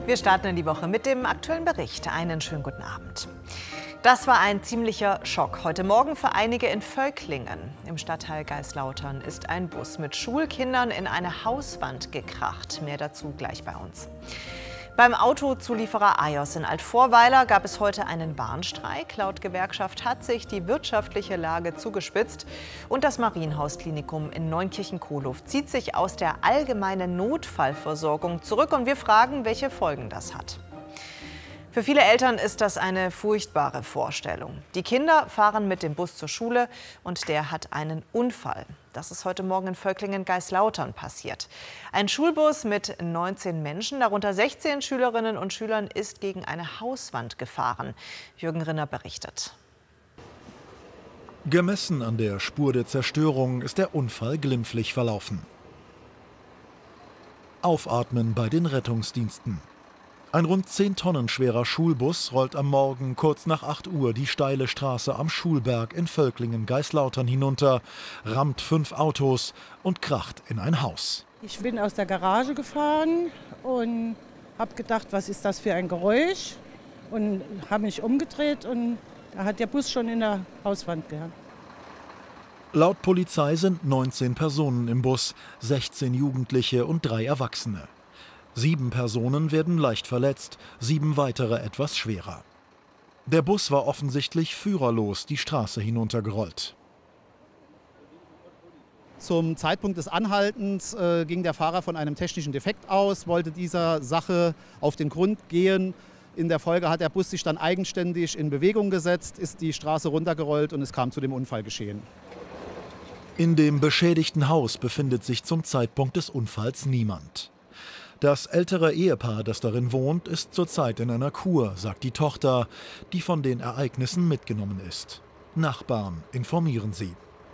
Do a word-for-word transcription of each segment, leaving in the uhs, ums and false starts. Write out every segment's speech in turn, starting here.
Wir starten in die Woche mit dem aktuellen Bericht. Einen schönen guten Abend. Das war ein ziemlicher Schock heute Morgen für einige in Völklingen. Im Stadtteil Geislautern ist ein Bus mit Schulkindern in eine Hauswand gekracht. Mehr dazu gleich bei uns. Beim Autozulieferer Ajos in Altvorweiler gab es heute einen Warnstreik. Laut Gewerkschaft hat sich die wirtschaftliche Lage zugespitzt. Und das Marienhausklinikum in Neunkirchen-Kohluft zieht sich aus der allgemeinen Notfallversorgung zurück. Und wir fragen, welche Folgen das hat. Für viele Eltern ist das eine furchtbare Vorstellung. Die Kinder fahren mit dem Bus zur Schule und der hat einen Unfall. Das ist heute Morgen in Völklingen-Geislautern passiert. Ein Schulbus mit neunzehn Menschen, darunter sechzehn Schülerinnen und Schülern, ist gegen eine Hauswand gefahren. Jürgen Rinner berichtet. Gemessen an der Spur der Zerstörung ist der Unfall glimpflich verlaufen. Aufatmen bei den Rettungsdiensten. Ein rund zehn Tonnen schwerer Schulbus rollt am Morgen kurz nach acht Uhr die steile Straße am Schulberg in Völklingen-Geislautern hinunter, rammt fünf Autos und kracht in ein Haus. Ich bin aus der Garage gefahren und habe gedacht, was ist das für ein Geräusch? Und habe mich umgedreht und da hat der Bus schon in der Hauswand gehabt. Laut Polizei sind neunzehn Personen im Bus, sechzehn Jugendliche und drei Erwachsene. Sieben Personen werden leicht verletzt, sieben weitere etwas schwerer. Der Bus war offensichtlich führerlos die Straße hinuntergerollt. Zum Zeitpunkt des Anhaltens äh, ging der Fahrer von einem technischen Defekt aus, wollte dieser Sache auf den Grund gehen. In der Folge hat der Bus sich dann eigenständig in Bewegung gesetzt, ist die Straße runtergerollt und es kam zu dem Unfallgeschehen. In dem beschädigten Haus befindet sich zum Zeitpunkt des Unfalls niemand. Das ältere Ehepaar, das darin wohnt, ist zurzeit in einer Kur, sagt die Tochter, die von den Ereignissen mitgenommen ist. Nachbarn informieren sie.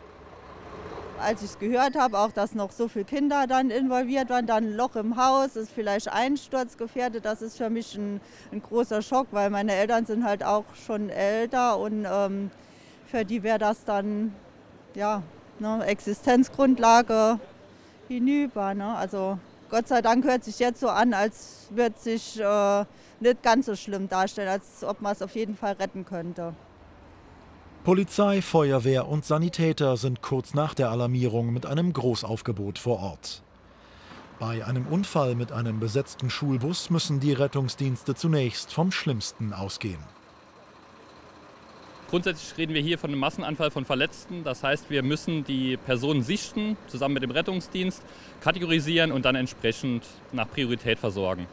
Als ich es gehört habe, auch dass noch so viele Kinder dann involviert waren, dann ein Loch im Haus, ist vielleicht einsturzgefährdet, das ist für mich ein, ein großer Schock, weil meine Eltern sind halt auch schon älter und ähm, für die wäre das dann ja, ne, Existenzgrundlage hinüber. Ne? Also Gott sei Dank hört sich jetzt so an, als würde sich äh, nicht ganz so schlimm darstellen, als ob man es auf jeden Fall retten könnte. Polizei, Feuerwehr und Sanitäter sind kurz nach der Alarmierung mit einem Großaufgebot vor Ort. Bei einem Unfall mit einem besetzten Schulbus müssen die Rettungsdienste zunächst vom Schlimmsten ausgehen. Grundsätzlich reden wir hier von einem Massenanfall von Verletzten. Das heißt, wir müssen die Personen sichten, zusammen mit dem Rettungsdienst, kategorisieren und dann entsprechend nach Priorität versorgen.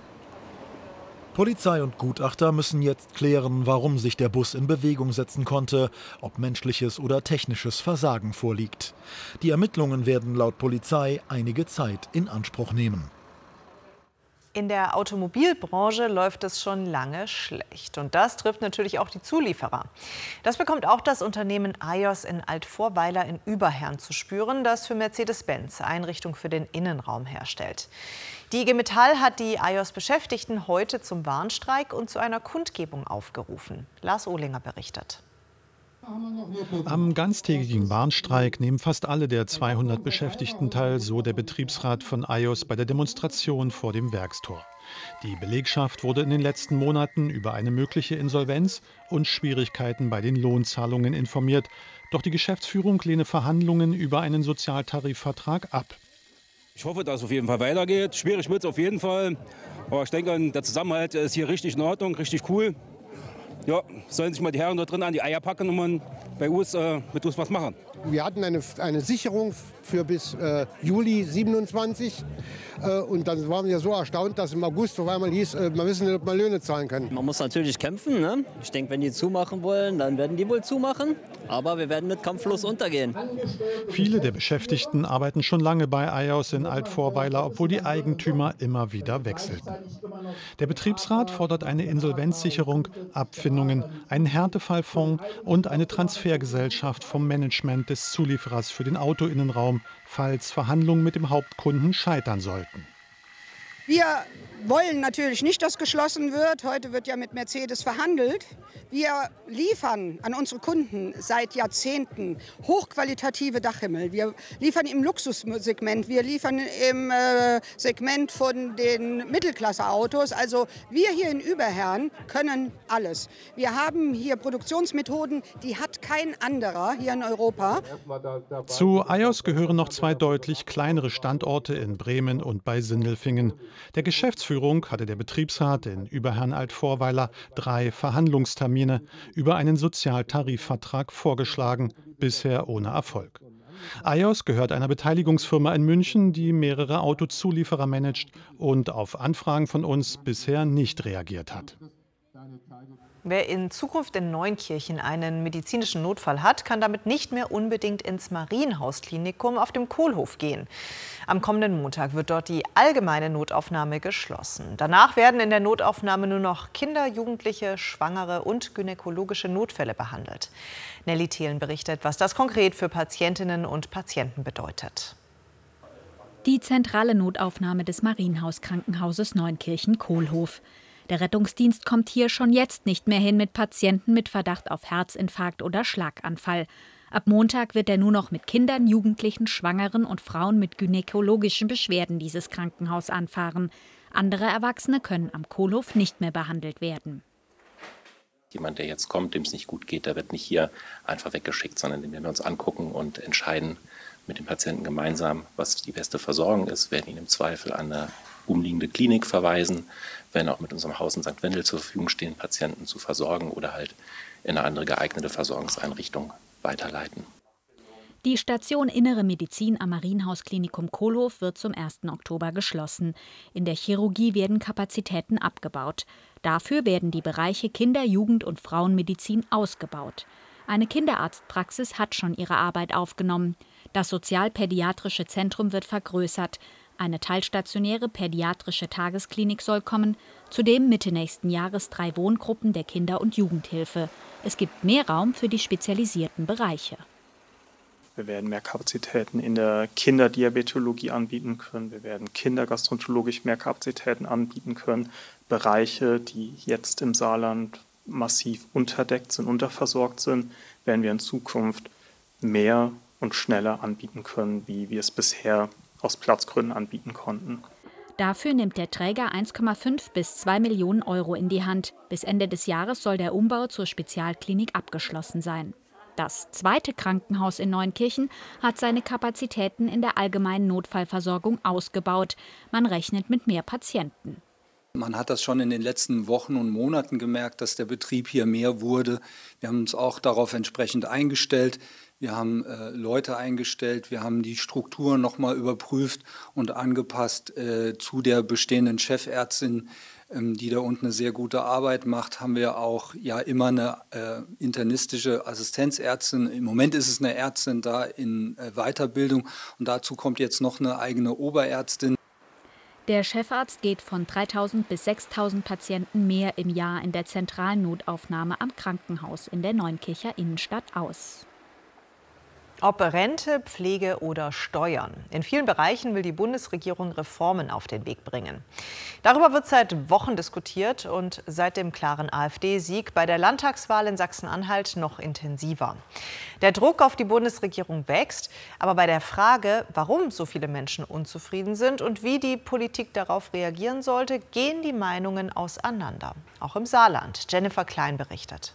Polizei und Gutachter müssen jetzt klären, warum sich der Bus in Bewegung setzen konnte, ob menschliches oder technisches Versagen vorliegt. Die Ermittlungen werden laut Polizei einige Zeit in Anspruch nehmen. In der Automobilbranche läuft es schon lange schlecht. Und das trifft natürlich auch die Zulieferer. Das bekommt auch das Unternehmen Ajos in Altvorweiler in Überherrn zu spüren, das für Mercedes-Benz Einrichtungen für den Innenraum herstellt. Die I G Metall hat die Ajos-Beschäftigten heute zum Warnstreik und zu einer Kundgebung aufgerufen. Lars Ohlinger berichtet. Am ganztägigen Warnstreik nehmen fast alle der zweihundert Beschäftigten teil, so der Betriebsrat von Ajos bei der Demonstration vor dem Werkstor. Die Belegschaft wurde in den letzten Monaten über eine mögliche Insolvenz und Schwierigkeiten bei den Lohnzahlungen informiert. Doch die Geschäftsführung lehne Verhandlungen über einen Sozialtarifvertrag ab. Ich hoffe, dass es auf jeden Fall weitergeht. Schwierig wird es auf jeden Fall. Aber ich denke, der Zusammenhalt ist hier richtig in Ordnung, richtig cool. Ja, sollen sich mal die Herren dort drin an die Eier packen und man bei uns äh, mit uns was machen. Wir hatten eine, eine Sicherung für bis äh, Juli siebenundzwanzig. Äh, und dann waren wir so erstaunt, dass im August auf einmal hieß, äh, wir wissen nicht, ob wir Löhne zahlen können. Man muss natürlich kämpfen. Ne? Ich denke, wenn die zumachen wollen, dann werden die wohl zumachen. Aber wir werden mit kampflos untergehen. Viele der Beschäftigten arbeiten schon lange bei Ajos in Altvorweiler, obwohl die Eigentümer immer wieder wechselten. Der Betriebsrat fordert eine Insolvenzsicherung, Abfindungen, einen Härtefallfonds und eine Transfergesellschaft vom Management des Zulieferers für den Autoinnenraum, falls Verhandlungen mit dem Hauptkunden scheitern sollten. Wir wollen natürlich nicht, dass geschlossen wird. Heute wird ja mit Mercedes verhandelt. Wir liefern an unsere Kunden seit Jahrzehnten hochqualitative Dachhimmel. Wir liefern im Luxussegment, wir liefern im äh, Segment von den Mittelklasse-Autos. Also wir hier in Überherrn können alles. Wir haben hier Produktionsmethoden, die hat kein anderer hier in Europa. Zu Ajos gehören noch zwei deutlich kleinere Standorte in Bremen und bei Sindelfingen. Der Geschäftsführung hatte der Betriebsrat in Überherrn-Altvorweiler drei Verhandlungstermine über einen Sozialtarifvertrag vorgeschlagen, bisher ohne Erfolg. Ajos gehört einer Beteiligungsfirma in München, die mehrere Autozulieferer managt und auf Anfragen von uns bisher nicht reagiert hat. Wer in Zukunft in Neunkirchen einen medizinischen Notfall hat, kann damit nicht mehr unbedingt ins Marienhaus-Klinikum auf dem Kohlhof gehen. Am kommenden Montag wird dort die allgemeine Notaufnahme geschlossen. Danach werden in der Notaufnahme nur noch Kinder, Jugendliche, Schwangere und gynäkologische Notfälle behandelt. Nelly Thelen berichtet, was das konkret für Patientinnen und Patienten bedeutet. Die zentrale Notaufnahme des Marienhaus-Krankenhauses Neunkirchen-Kohlhof. Der Rettungsdienst kommt hier schon jetzt nicht mehr hin mit Patienten mit Verdacht auf Herzinfarkt oder Schlaganfall. Ab Montag wird er nur noch mit Kindern, Jugendlichen, Schwangeren und Frauen mit gynäkologischen Beschwerden dieses Krankenhaus anfahren. Andere Erwachsene können am Kohlhof nicht mehr behandelt werden. Jemand, der jetzt kommt, dem es nicht gut geht, der wird nicht hier einfach weggeschickt, sondern den werden wir uns angucken und entscheiden mit dem Patienten gemeinsam, was die beste Versorgung ist, werden ihn im Zweifel an eine umliegende Klinik verweisen, werden auch mit unserem Haus in Sankt Wendel zur Verfügung stehen, Patienten zu versorgen oder halt in eine andere geeignete Versorgungseinrichtung weiterleiten. Die Station Innere Medizin am Marienhaus-Klinikum Kohlhof wird zum ersten Oktober geschlossen. In der Chirurgie werden Kapazitäten abgebaut. Dafür werden die Bereiche Kinder-, Jugend- und Frauenmedizin ausgebaut. Eine Kinderarztpraxis hat schon ihre Arbeit aufgenommen. Das sozialpädiatrische Zentrum wird vergrößert. Eine teilstationäre pädiatrische Tagesklinik soll kommen, zudem Mitte nächsten Jahres drei Wohngruppen der Kinder- und Jugendhilfe. Es gibt mehr Raum für die spezialisierten Bereiche. Wir werden mehr Kapazitäten in der Kinderdiabetologie anbieten können. Wir werden kindergastroenterologisch mehr Kapazitäten anbieten können. Bereiche, die jetzt im Saarland massiv unterdeckt sind, unterversorgt sind, werden wir in Zukunft mehr und schneller anbieten können, wie wir es bisher aus Platzgründen anbieten konnten. Dafür nimmt der Träger eins Komma fünf bis zwei Millionen Euro in die Hand. Bis Ende des Jahres soll der Umbau zur Spezialklinik abgeschlossen sein. Das zweite Krankenhaus in Neunkirchen hat seine Kapazitäten in der allgemeinen Notfallversorgung ausgebaut. Man rechnet mit mehr Patienten. Man hat das schon in den letzten Wochen und Monaten gemerkt, dass der Betrieb hier mehr wurde. Wir haben uns auch darauf entsprechend eingestellt. Wir haben äh, Leute eingestellt, wir haben die Strukturen noch mal überprüft und angepasst äh, zu der bestehenden Chefärztin, ähm, die da unten eine sehr gute Arbeit macht, haben wir auch ja immer eine äh, internistische Assistenzärztin. Im Moment ist es eine Ärztin da in äh, Weiterbildung und dazu kommt jetzt noch eine eigene Oberärztin. Der Chefarzt geht von dreitausend bis sechstausend Patienten mehr im Jahr in der zentralen Notaufnahme am Krankenhaus in der Neunkircher Innenstadt aus. Ob Rente, Pflege oder Steuern. In vielen Bereichen will die Bundesregierung Reformen auf den Weg bringen. Darüber wird seit Wochen diskutiert und seit dem klaren AfD-Sieg bei der Landtagswahl in Sachsen-Anhalt noch intensiver. Der Druck auf die Bundesregierung wächst, aber bei der Frage, warum so viele Menschen unzufrieden sind und wie die Politik darauf reagieren sollte, gehen die Meinungen auseinander. Auch im Saarland. Jennifer Klein berichtet.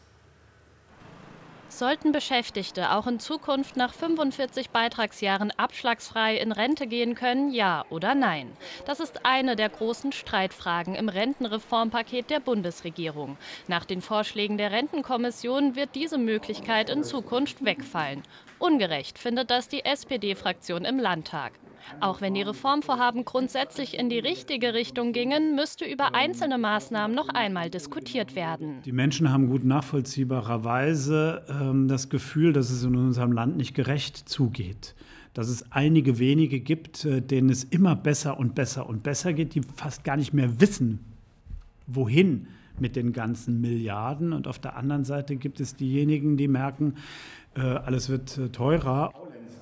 Sollten Beschäftigte auch in Zukunft nach fünfundvierzig Beitragsjahren abschlagsfrei in Rente gehen können, ja oder nein? Das ist eine der großen Streitfragen im Rentenreformpaket der Bundesregierung. Nach den Vorschlägen der Rentenkommission wird diese Möglichkeit in Zukunft wegfallen. Ungerecht findet das die S P D-Fraktion im Landtag. Auch wenn die Reformvorhaben grundsätzlich in die richtige Richtung gingen, müsste über einzelne Maßnahmen noch einmal diskutiert werden. Die Menschen haben gut nachvollziehbarerweise ähm, das Gefühl, dass es in unserem Land nicht gerecht zugeht. Dass es einige wenige gibt, äh, denen es immer besser und besser und besser geht, die fast gar nicht mehr wissen, wohin mit den ganzen Milliarden. Und auf der anderen Seite gibt es diejenigen, die merken, äh, alles wird äh, teurer.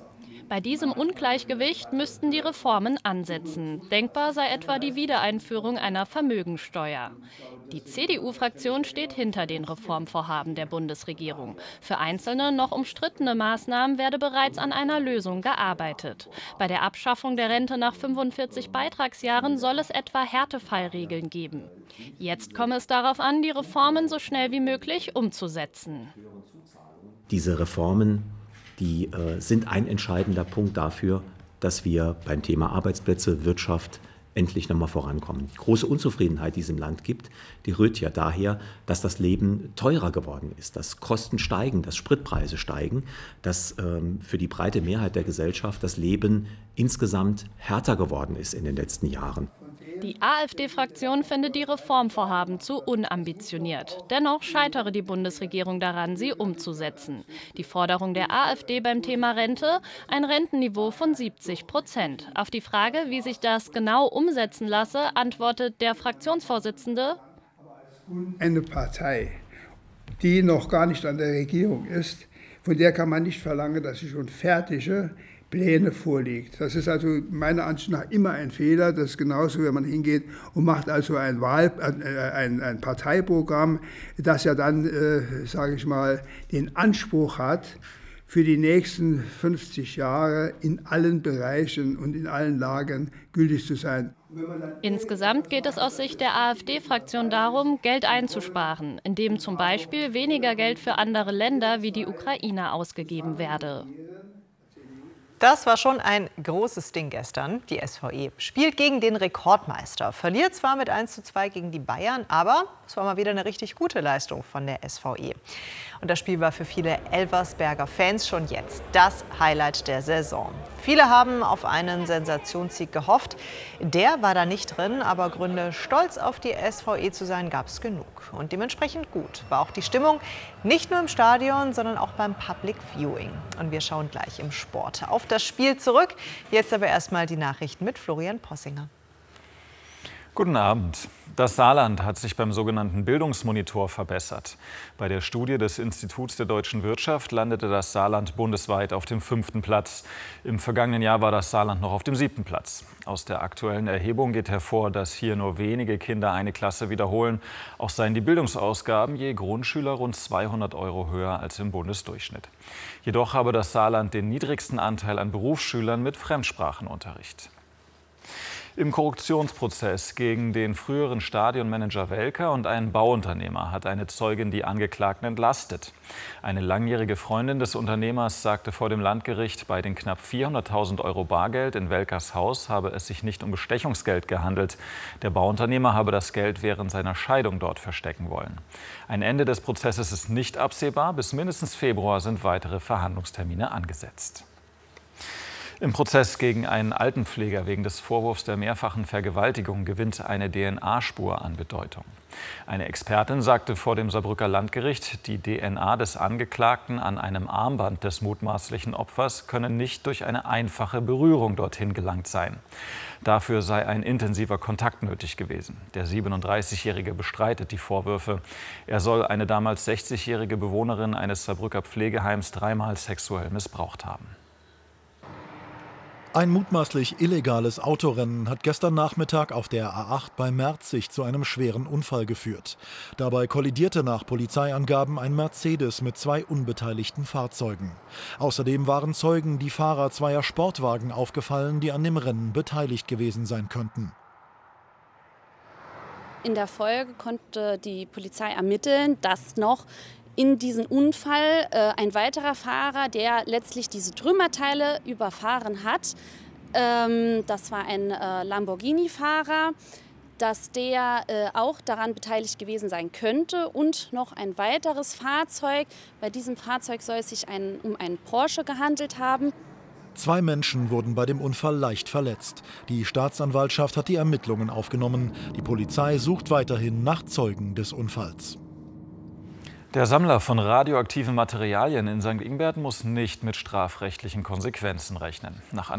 Bei diesem Ungleichgewicht müssten die Reformen ansetzen. Denkbar sei etwa die Wiedereinführung einer Vermögensteuer. Die C D U-Fraktion steht hinter den Reformvorhaben der Bundesregierung. Für einzelne noch umstrittene Maßnahmen werde bereits an einer Lösung gearbeitet. Bei der Abschaffung der Rente nach fünfundvierzig Beitragsjahren soll es etwa Härtefallregeln geben. Jetzt komme es darauf an, die Reformen so schnell wie möglich umzusetzen. Diese Reformen, die äh, sind ein entscheidender Punkt dafür, dass wir beim Thema Arbeitsplätze, Wirtschaft endlich noch mal vorankommen. Die große Unzufriedenheit, die es im Land gibt, die rührt ja daher, dass das Leben teurer geworden ist, dass Kosten steigen, dass Spritpreise steigen, dass ähm, für die breite Mehrheit der Gesellschaft das Leben insgesamt härter geworden ist in den letzten Jahren. Die AfD-Fraktion findet die Reformvorhaben zu unambitioniert. Dennoch scheitere die Bundesregierung daran, sie umzusetzen. Die Forderung der AfD beim Thema Rente, ein Rentenniveau von siebzig Prozent. Auf die Frage, wie sich das genau umsetzen lasse, antwortet der Fraktionsvorsitzende: Eine Partei, die noch gar nicht an der Regierung ist, von der kann man nicht verlangen, dass sie schon fertige Pläne vorliegt. Das ist also meiner Ansicht nach immer ein Fehler. Das ist genauso, wenn man hingeht und macht also ein, Wahl, äh, ein, ein Parteiprogramm, das ja dann, äh, sage ich mal, den Anspruch hat, für die nächsten fünfzig Jahre in allen Bereichen und in allen Lagen gültig zu sein. Insgesamt geht es aus Sicht der AfD-Fraktion darum, Geld einzusparen, indem zum Beispiel weniger Geld für andere Länder wie die Ukraine ausgegeben werde. Das war schon ein großes Ding gestern. Die S V E spielt gegen den Rekordmeister, verliert zwar mit eins zu zwei gegen die Bayern, aber es war mal wieder eine richtig gute Leistung von der S V E. Und das Spiel war für viele Elversberger Fans schon jetzt das Highlight der Saison. Viele haben auf einen Sensationssieg gehofft. Der war da nicht drin, aber Gründe, stolz auf die S V E zu sein, gab es genug. Und dementsprechend gut war auch die Stimmung, nicht nur im Stadion, sondern auch beim Public Viewing. Und wir schauen gleich im Sport auf das Spiel zurück. Jetzt aber erstmal die Nachrichten mit Florian Possinger. Guten Abend. Das Saarland hat sich beim sogenannten Bildungsmonitor verbessert. Bei der Studie des Instituts der deutschen Wirtschaft landete das Saarland bundesweit auf dem fünften Platz. Im vergangenen Jahr war das Saarland noch auf dem siebten Platz. Aus der aktuellen Erhebung geht hervor, dass hier nur wenige Kinder eine Klasse wiederholen. Auch seien die Bildungsausgaben je Grundschüler rund zweihundert Euro höher als im Bundesdurchschnitt. Jedoch habe das Saarland den niedrigsten Anteil an Berufsschülern mit Fremdsprachenunterricht. Im Korruptionsprozess gegen den früheren Stadionmanager Welker und einen Bauunternehmer hat eine Zeugin die Angeklagten entlastet. Eine langjährige Freundin des Unternehmers sagte vor dem Landgericht, bei den knapp vierhunderttausend Euro Bargeld in Welkers Haus habe es sich nicht um Bestechungsgeld gehandelt. Der Bauunternehmer habe das Geld während seiner Scheidung dort verstecken wollen. Ein Ende des Prozesses ist nicht absehbar. Bis mindestens Februar sind weitere Verhandlungstermine angesetzt. Im Prozess gegen einen Altenpfleger wegen des Vorwurfs der mehrfachen Vergewaltigung gewinnt eine D N A-Spur an Bedeutung. Eine Expertin sagte vor dem Saarbrücker Landgericht, die D N A des Angeklagten an einem Armband des mutmaßlichen Opfers könne nicht durch eine einfache Berührung dorthin gelangt sein. Dafür sei ein intensiver Kontakt nötig gewesen. Der siebenunddreißigjährige bestreitet die Vorwürfe. Er soll eine damals sechzigjährige Bewohnerin eines Saarbrücker Pflegeheims dreimal sexuell missbraucht haben. Ein mutmaßlich illegales Autorennen hat gestern Nachmittag auf der A acht bei Merzig zu einem schweren Unfall geführt. Dabei kollidierte nach Polizeiangaben ein Mercedes mit zwei unbeteiligten Fahrzeugen. Außerdem waren Zeugen die Fahrer zweier Sportwagen aufgefallen, die an dem Rennen beteiligt gewesen sein könnten. In der Folge konnte die Polizei ermitteln, dass noch in diesen Unfall äh, ein weiterer Fahrer, der letztlich diese Trümmerteile überfahren hat, ähm, das war ein äh, Lamborghini-Fahrer, dass der äh, auch daran beteiligt gewesen sein könnte und noch ein weiteres Fahrzeug. Bei diesem Fahrzeug soll es sich ein, um einen Porsche gehandelt haben. Zwei Menschen wurden bei dem Unfall leicht verletzt. Die Staatsanwaltschaft hat die Ermittlungen aufgenommen. Die Polizei sucht weiterhin nach Zeugen des Unfalls. Der Sammler von radioaktiven Materialien in Sankt Ingbert muss nicht mit strafrechtlichen Konsequenzen rechnen. Nach